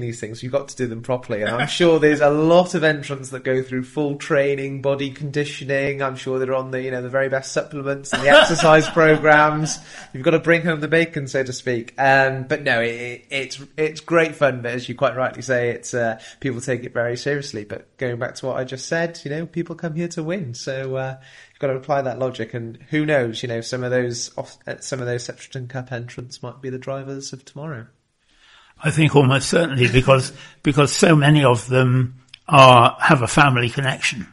these things, you've got to do them properly. And I'm sure there's a lot of entrants that go through full training, body conditioning. I'm sure they're on the, the very best supplements and the exercise programs. You've got to bring home the bacon, so to speak. But no, it's great fun. But as you quite rightly say, it's people take it very seriously. But going back to what I just said, people come here to win. So you've got to apply that logic. And who knows, some of those Citroën Cup entrants might be the drivers of tomorrow. I think almost certainly because so many of them have a family connection,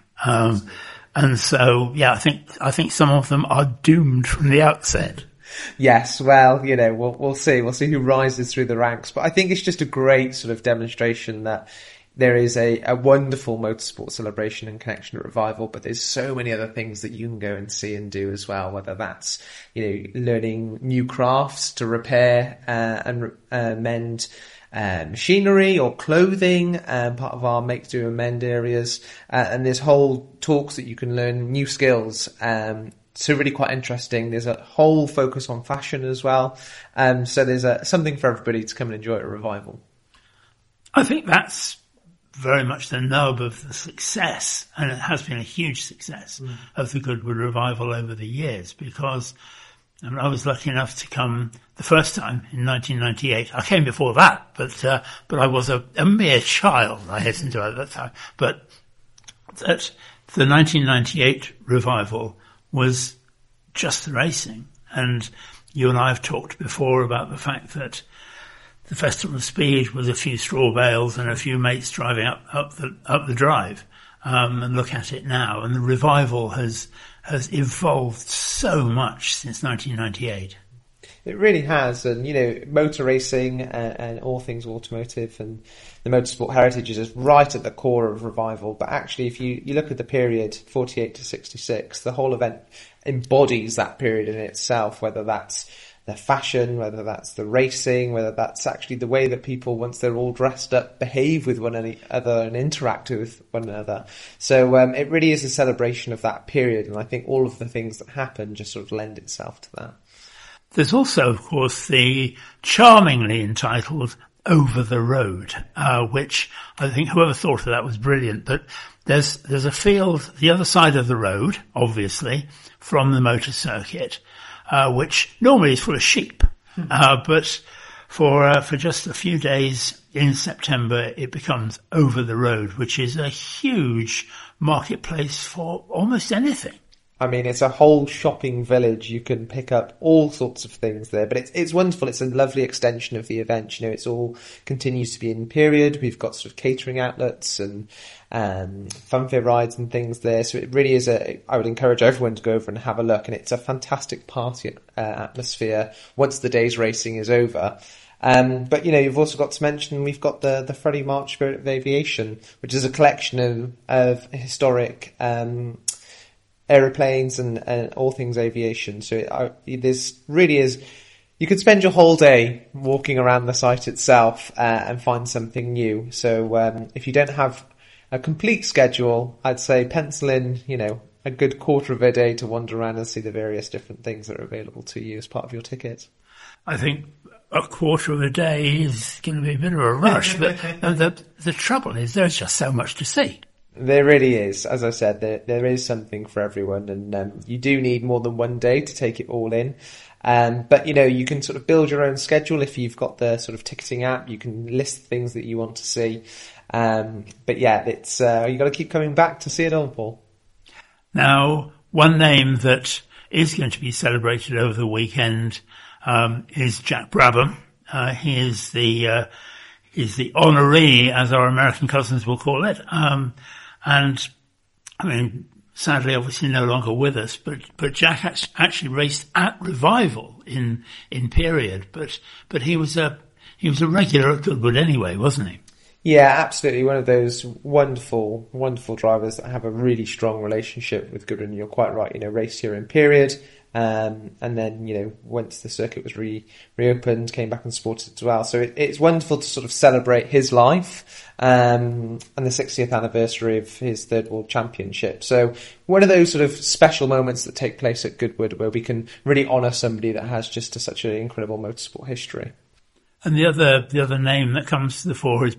and so I think some of them are doomed from the outset. Yes, well, we'll see. We'll see who rises through the ranks. But I think it's just a great sort of demonstration that there is a wonderful motorsport celebration and connection at Revival, but there's so many other things that you can go and see and do as well, whether that's, learning new crafts to repair and mend machinery or clothing, part of our make, do and mend areas. And there's whole talks that you can learn new skills. So really quite interesting. There's a whole focus on fashion as well. So there's something for everybody to come and enjoy at Revival. I think that's very much the nub of the success, and it has been a huge success of the Goodwood Revival over the years, because I was lucky enough to come the first time in 1998. I came before that, but I was a mere child, I hasten to add, at that time. But that the 1998 Revival was just the racing. And you and I have talked before about the fact that the Festival of Speed was a few straw bales and a few mates driving up the drive. And look at it now. And the Revival has evolved so much since 1998. It really has. And, motor racing and all things automotive and the motorsport heritage is right at the core of Revival. But actually, if you look at the period 48 to 66, the whole event embodies that period in itself, whether that's the fashion, whether that's the racing, whether that's actually the way that people, once they're all dressed up, behave with one another and interact with one another. So it really is a celebration of that period, and I think all of the things that happen just sort of lend itself to that. There's also, of course, the charmingly entitled Over the Road, which I think whoever thought of that was brilliant. But there's a field the other side of the road, obviously, from the motor circuit, which normally is full of sheep. But for just a few days in September, it becomes Over the Road, which is a huge marketplace for almost anything. I mean, it's a whole shopping village. You can pick up all sorts of things there, but it's wonderful. It's a lovely extension of the event. It's all continues to be in period. We've got sort of catering outlets and funfair rides and things there. So it really is I would encourage everyone to go over and have a look. And it's a fantastic party atmosphere once the day's racing is over. But you've also got to mention we've got the Freddie March Spirit of Aviation, which is a collection of historic aeroplanes and all things aviation. So this really is, you could spend your whole day walking around the site itself and find something new. So if you don't have a complete schedule, I'd say pencil in, a good quarter of a day to wander around and see the various different things that are available to you as part of your ticket. I think a quarter of a day is going to be a bit of a rush, but the trouble is there's just so much to see. There really is. As I said, there is something for everyone, and you do need more than one day to take it all in. But you can sort of build your own schedule if you've got the sort of ticketing app. You can list things that you want to see. But yeah, it's you got to keep coming back to see it all, Paul. Now, one name that is going to be celebrated over the weekend is Jack Brabham. He is the honoree, as our American cousins will call it. And I mean, sadly, obviously no longer with us, but Jack actually raced at Revival in period, but he was a regular at Goodwood anyway, wasn't he? Yeah, absolutely. One of those wonderful, wonderful drivers that have a really strong relationship with Goodwood. And you're quite right, raced here in period. And then, once the circuit was reopened, came back and supported as well. So it's wonderful to sort of celebrate his life, and the 60th anniversary of his third world championship. So one of those sort of special moments that take place at Goodwood where we can really honour somebody that has just such an incredible motorsport history. And the other name that comes to the fore is